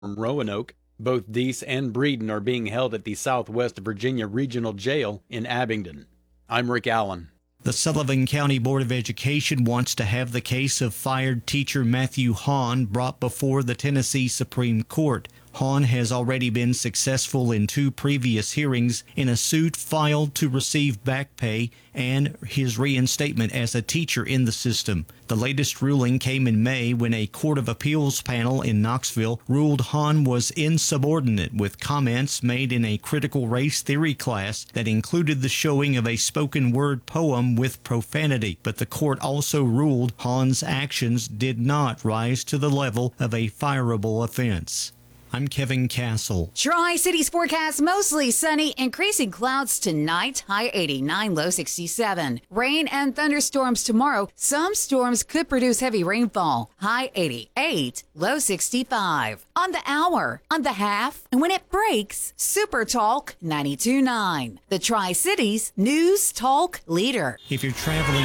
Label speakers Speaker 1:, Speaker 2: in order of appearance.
Speaker 1: from Roanoke. Both Deese and Breeden are being held at the Southwest Virginia Regional Jail in Abingdon. I'm Rick Allen.
Speaker 2: The Sullivan County Board of Education wants to have the case of fired teacher Matthew Hahn brought before the Tennessee Supreme Court. Hahn has already been successful in 2 previous hearings in a suit filed to receive back pay and his reinstatement as a teacher in the system. The latest ruling came in May when a Court of Appeals panel in Knoxville ruled Hahn was insubordinate with comments made in a critical race theory class that included the showing of a spoken word poem with profanity. But the court also ruled Hahn's actions did not rise to the level of a fireable offense. I'm Kevin Castle.
Speaker 3: Tri-Cities forecast mostly sunny, increasing clouds tonight, high 89, low 67. Rain and thunderstorms tomorrow. Some storms could produce heavy rainfall, high 88, low 65. On the hour, on the half, and when it breaks, Super Talk 92.9. The Tri-Cities News Talk Leader.
Speaker 2: If you're traveling